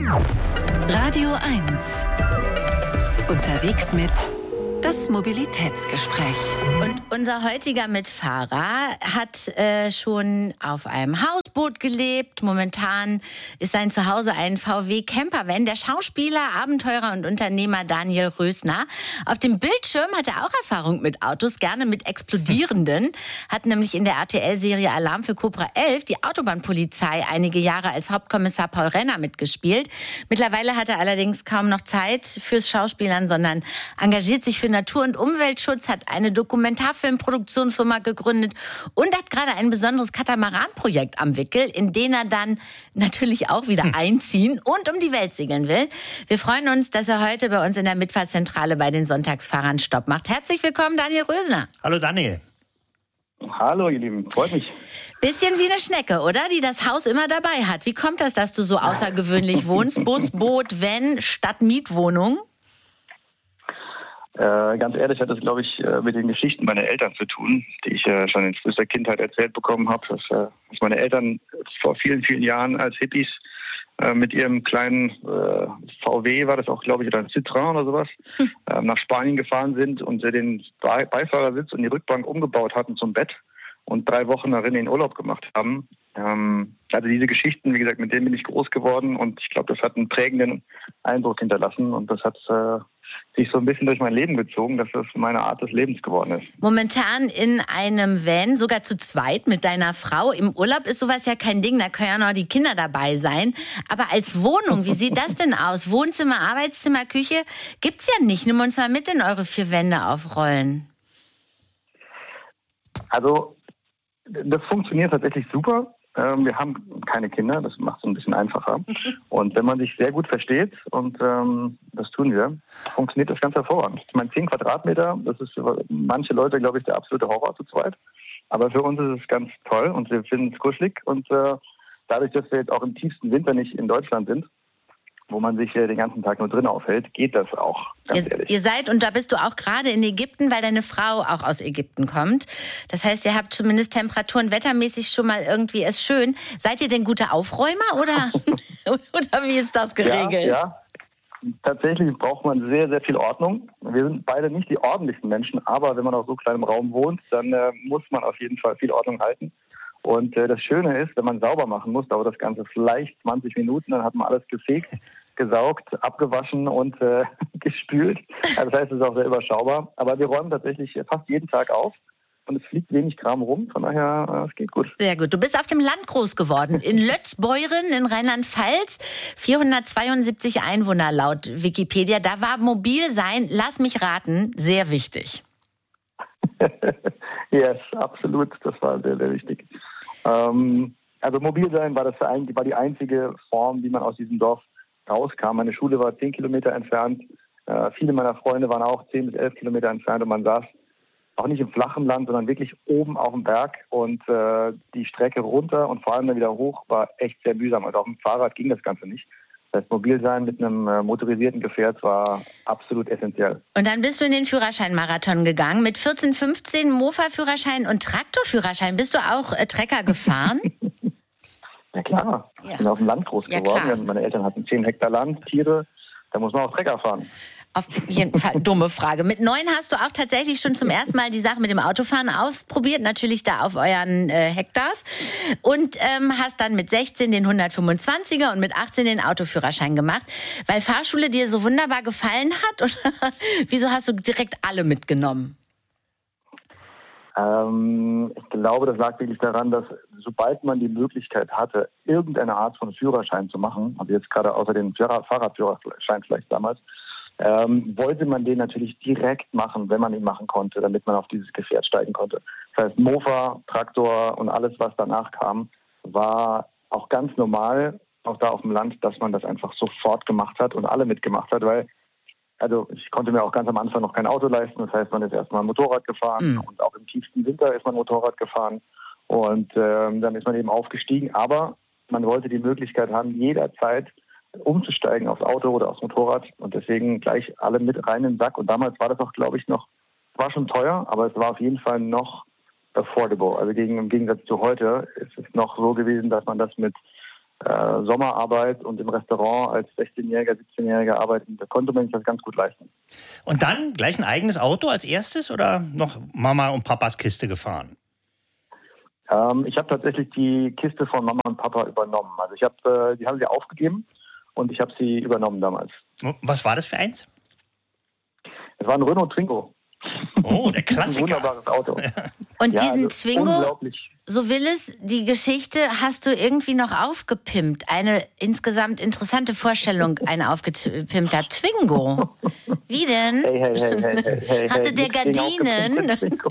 Radio 1. Unterwegs mit das Mobilitätsgespräch. Und unser heutiger Mitfahrer hat schon auf einem Hausboot gelebt. Momentan ist sein Zuhause ein VW Campervan. Der Schauspieler, Abenteurer und Unternehmer Daniel Rösner. Auf dem Bildschirm hat er auch Erfahrung mit Autos, gerne mit explodierenden. Hat nämlich in der RTL-Serie Alarm für Cobra 11 die Autobahnpolizei einige Jahre als Hauptkommissar Paul Renner mitgespielt. Mittlerweile hat er allerdings kaum noch Zeit fürs Schauspielern, sondern engagiert sich für Natur- und Umweltschutz, hat eine Dokumentarfilmproduktionsfirma gegründet und hat gerade ein besonderes Katamaran-Projekt am Wickel, in den er dann natürlich auch wieder einziehen und um die Welt segeln will. Wir freuen uns, dass er heute bei uns in der Mitfahrzentrale bei den Sonntagsfahrern Stopp macht. Herzlich willkommen, Daniel Rösner. Hallo Daniel. Hallo ihr Lieben, freut mich. Bisschen wie eine Schnecke, oder? Die das Haus immer dabei hat. Wie kommt das, dass du so außergewöhnlich wohnst? Bus, Boot, Van, statt Mietwohnung? Ganz ehrlich hat das, glaube ich, mit den Geschichten meiner Eltern zu tun, die ich schon in frühester Kindheit erzählt bekommen habe. Dass meine Eltern vor vielen, vielen Jahren als Hippies mit ihrem kleinen VW, war das auch, glaube ich, oder ein Citroën oder sowas, nach Spanien gefahren sind und den Beifahrersitz und die Rückbank umgebaut hatten zum Bett und 3 Wochen darin den Urlaub gemacht haben. Also diese Geschichten, wie gesagt, mit denen bin ich groß geworden und ich glaube, das hat einen prägenden Eindruck hinterlassen und das hat sich so ein bisschen durch mein Leben gezogen, dass das meine Art des Lebens geworden ist. Momentan in einem Van, sogar zu zweit mit deiner Frau. Im Urlaub ist sowas ja kein Ding, da können ja noch die Kinder dabei sein. Aber als Wohnung, wie sieht das denn aus? Wohnzimmer, Arbeitszimmer, Küche gibt's ja nicht. Nimm uns mal mit in eure 4 Wände aufrollen. Also das funktioniert tatsächlich super. Wir haben keine Kinder, das macht es ein bisschen einfacher. Und wenn man sich sehr gut versteht, und das tun wir, funktioniert das ganz hervorragend. Ich meine, 10 Quadratmeter, das ist für manche Leute, glaube ich, der absolute Horror zu zweit. Aber für uns ist es ganz toll und wir finden es kuschelig. Und dadurch, dass wir jetzt auch im tiefsten Winter nicht in Deutschland sind, wo man sich den ganzen Tag nur drin aufhält, geht das auch, ganz ehrlich. Ihr seid, und da bist du auch gerade in Ägypten, weil deine Frau auch aus Ägypten kommt. Das heißt, ihr habt zumindest temperaturen wettermäßig schon mal irgendwie es schön. Seid ihr denn gute Aufräumer oder wie ist das geregelt? Ja. Tatsächlich braucht man sehr, sehr viel Ordnung. Wir sind beide nicht die ordentlichsten Menschen, aber wenn man auf so kleinem Raum wohnt, dann muss man auf jeden Fall viel Ordnung halten. Und das Schöne ist, wenn man sauber machen muss, dauert das Ganze vielleicht 20 Minuten, dann hat man alles gefegt, gesaugt, abgewaschen und gespült. Also das heißt, es ist auch sehr überschaubar. Aber wir räumen tatsächlich fast jeden Tag auf und es fliegt wenig Kram rum. Von daher, es geht gut. Sehr gut. Du bist auf dem Land groß geworden. In Lötzbeuren in Rheinland-Pfalz. 472 Einwohner laut Wikipedia. Da war mobil sein, lass mich raten, sehr wichtig. Yes, absolut. Das war sehr, sehr wichtig. Also mobil sein war die einzige Form, wie man aus diesem Dorf rauskam. Meine Schule war 10 Kilometer entfernt. Viele meiner Freunde waren auch 10 bis 11 Kilometer entfernt und man saß auch nicht im flachen Land, sondern wirklich oben auf dem Berg und die Strecke runter und vor allem dann wieder hoch war echt sehr mühsam. Also auf dem Fahrrad ging das Ganze nicht. Das mobil sein mit einem motorisierten Gefährt war absolut essentiell. Und dann bist du in den Führerscheinmarathon gegangen mit 14, 15 Mofa-Führerschein und Traktorführerschein. Bist du auch Trecker gefahren? Ja klar, ich bin auf dem Land groß geworden. Klar. Meine Eltern hatten 10 Hektar Land, Tiere, da muss man auch Trecker fahren. Auf jeden Fall, dumme Frage. Mit 9 hast du auch tatsächlich schon zum ersten Mal die Sache mit dem Autofahren ausprobiert, natürlich da auf euren Hektars. Und hast dann mit 16 den 125er und mit 18 den Autoführerschein gemacht. Weil Fahrschule dir so wunderbar gefallen hat? Oder wieso hast du direkt alle mitgenommen? Ich glaube, das lag wirklich daran, dass sobald man die Möglichkeit hatte, irgendeine Art von Führerschein zu machen, also jetzt gerade außer dem Fahrradführerschein vielleicht damals, wollte man den natürlich direkt machen, wenn man ihn machen konnte, damit man auf dieses Gefährt steigen konnte. Das heißt, Mofa, Traktor und alles, was danach kam, war auch ganz normal, auch da auf dem Land, dass man das einfach sofort gemacht hat und alle mitgemacht hat, weil also ich konnte mir auch ganz am Anfang noch kein Auto leisten. Das heißt, man ist erstmal Motorrad gefahren und auch im tiefsten Winter ist man Motorrad gefahren und dann ist man eben aufgestiegen. Aber man wollte die Möglichkeit haben, jederzeit umzusteigen aufs Auto oder aufs Motorrad und deswegen gleich alle mit rein in den Sack. Und damals war das auch, glaube ich, noch, war schon teuer, aber es war auf jeden Fall noch affordable. Also im Gegensatz zu heute ist es noch so gewesen, dass man das mit Sommerarbeit und im Restaurant als 16-Jähriger, 17-Jähriger arbeiten, da konnte man sich das ganz gut leisten. Und dann gleich ein eigenes Auto als erstes oder noch Mama und Papas Kiste gefahren? Ich habe tatsächlich die Kiste von Mama und Papa übernommen. Also die haben sie aufgegeben und ich habe sie übernommen damals. Was war das für eins? Es war ein Renault Twingo. Oh, der Klassiker. Ein wunderbares Auto. Und Ja, diesen also Twingo, unglaublich. so will es, die Geschichte hast du irgendwie noch aufgepimpt. Eine insgesamt interessante Vorstellung, ein aufgepimpter Twingo. Wie denn? Hey, Hatte der Gardinen?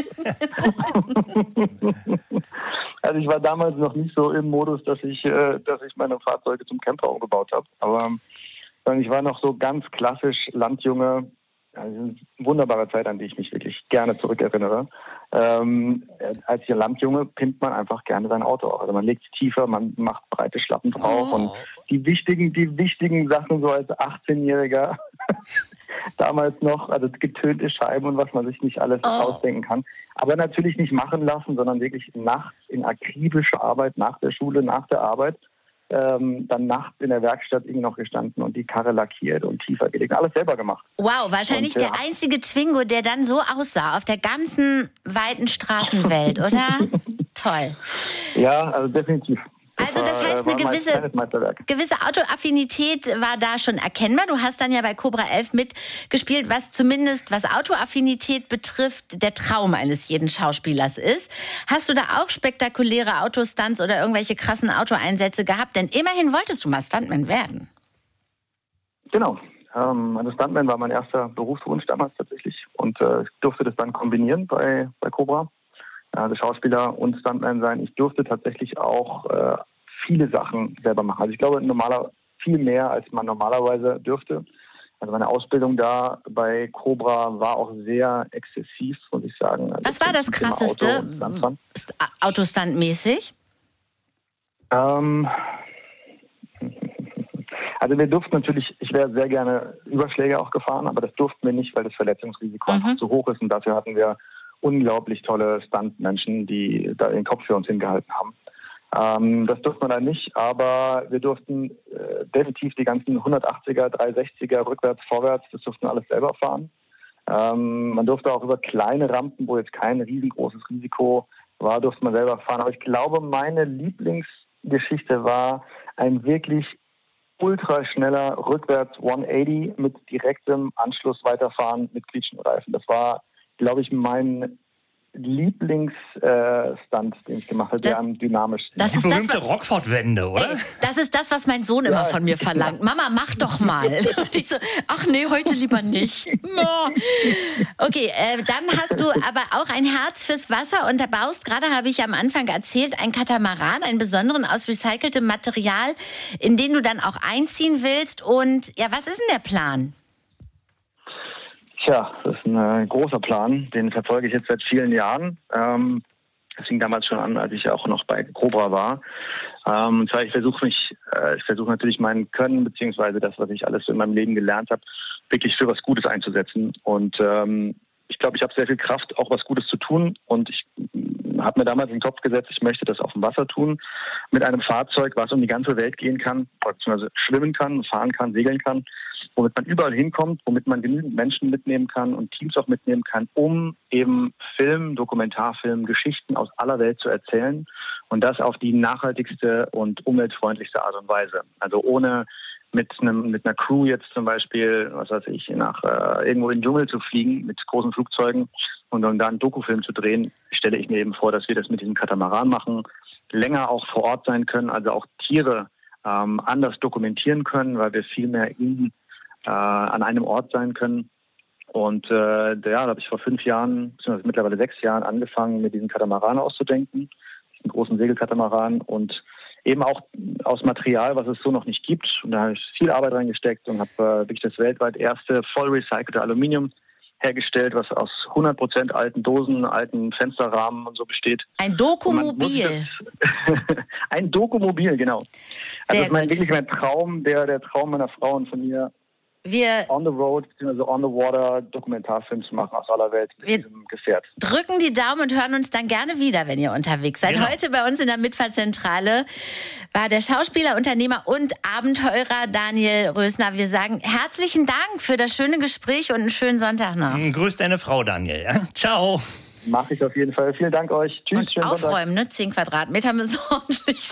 Also ich war damals noch nicht so im Modus, dass ich meine Fahrzeuge zum Camper umgebaut habe. Aber ich war noch so ganz klassisch Landjunge. Also eine wunderbare Zeit, an die ich mich wirklich gerne zurückerinnere. Als Landjunge pimpt man einfach gerne sein Auto auf. Also man legt es tiefer, man macht breite Schlappen drauf und die wichtigen Sachen so als 18-Jähriger damals noch, also getönte Scheiben und was man sich nicht alles ausdenken kann. Aber natürlich nicht machen lassen, sondern wirklich nachts in akribische Arbeit, nach der Schule, nach der Arbeit, dann nachts in der Werkstatt irgendwie noch gestanden und die Karre lackiert und tiefer gelegt. Alles selber gemacht. Wow, wahrscheinlich der einzige Twingo, der dann so aussah auf der ganzen weiten Straßenwelt, oder? Toll. Ja, also definitiv. Also das heißt, eine gewisse Autoaffinität war da schon erkennbar. Du hast dann ja bei Cobra 11 mitgespielt, was zumindest, was Autoaffinität betrifft, der Traum eines jeden Schauspielers ist. Hast du da auch spektakuläre Autostunts oder irgendwelche krassen Autoeinsätze gehabt? Denn immerhin wolltest du mal Stuntman werden. Genau. Also Stuntman war mein erster Berufswunsch damals tatsächlich. Und ich durfte das dann kombinieren bei Cobra. Also Schauspieler und Stuntman sein. Ich durfte tatsächlich auch viele Sachen selber machen. Also ich glaube, viel mehr, als man normalerweise dürfte. Also meine Ausbildung da bei Cobra war auch sehr exzessiv, muss ich sagen. Also was war das Krasseste Autostunt-mäßig? Also wir durften natürlich, ich wäre sehr gerne Überschläge auch gefahren, aber das durften wir nicht, weil das Verletzungsrisiko einfach zu hoch ist. Und dafür hatten wir unglaublich tolle Stuntmenschen, die da den Kopf für uns hingehalten haben. Das durfte man dann nicht, aber wir durften definitiv die ganzen 180er, 360er, rückwärts, vorwärts, das durften wir alles selber fahren. Man durfte auch über kleine Rampen, wo jetzt kein riesengroßes Risiko war, durfte man selber fahren. Aber ich glaube, meine Lieblingsgeschichte war ein wirklich ultraschneller rückwärts 180 mit direktem Anschluss weiterfahren mit quietschenden Reifen. Das war, glaube ich, mein Lieblingsstunt, den ich gemacht habe, der am dynamischsten. Das ist berühmte Rockford-Wende, oder? Das ist das, was mein Sohn immer von mir verlangt. Mama, mach doch mal. Und ich so, ach nee, heute lieber nicht. Okay, dann hast du aber auch ein Herz fürs Wasser und da baust, gerade habe ich am Anfang erzählt, einen Katamaran, einen besonderen aus recyceltem Material, in den du dann auch einziehen willst. Und ja, was ist denn der Plan? Tja, das ist ein großer Plan, den verfolge ich jetzt seit vielen Jahren. Das fing damals schon an, als ich auch noch bei Cobra war. Und zwar, ich versuche natürlich mein Können, beziehungsweise das, was ich alles in meinem Leben gelernt habe, wirklich für was Gutes einzusetzen. Und ich glaube, ich habe sehr viel Kraft, auch was Gutes zu tun. Und ich habe mir damals in den Kopf gesetzt, ich möchte das auf dem Wasser tun, mit einem Fahrzeug, was um die ganze Welt gehen kann, beziehungsweise schwimmen kann, fahren kann, segeln kann, womit man überall hinkommt, womit man genügend Menschen mitnehmen kann und Teams auch mitnehmen kann, um eben Film, Dokumentarfilm, Geschichten aus aller Welt zu erzählen und das auf die nachhaltigste und umweltfreundlichste Art und Weise. Also ohne mit einer Crew jetzt zum Beispiel, was weiß ich, irgendwo in den Dschungel zu fliegen mit großen Flugzeugen und dann da einen Dokufilm zu drehen, stelle ich mir eben vor, dass wir das mit diesem Katamaran machen, länger auch vor Ort sein können, also auch Tiere anders dokumentieren können, weil wir viel mehr an einem Ort sein können. Und da habe ich vor 5 Jahren, beziehungsweise mittlerweile 6 Jahren angefangen, mir diesen Katamaran auszudenken, diesen großen Segelkatamaran und eben auch aus Material, was es so noch nicht gibt. Und da habe ich viel Arbeit reingesteckt und habe wirklich das weltweit erste voll recycelte Aluminium hergestellt, was aus 100% alten Dosen, alten Fensterrahmen und so besteht. Ein Dokumobil. Ein Dokumobil, genau. Also das ist wirklich mein Traum, der Traum meiner Frau und von mir, on the road bzw. on the water Dokumentarfilm zu machen aus aller Welt mit diesem Gefährt. Drücken die Daumen und hören uns dann gerne wieder, wenn ihr unterwegs seid. Genau. Heute bei uns in der Mitfahrzentrale war der Schauspieler, Unternehmer und Abenteurer Daniel Rösner. Wir sagen herzlichen Dank für das schöne Gespräch und einen schönen Sonntag noch. Grüß deine Frau, Daniel. Ja? Ciao. Mache ich auf jeden Fall. Vielen Dank euch. Tschüss. Und aufräumen, ne? 10 Quadratmeter müssen ordentlich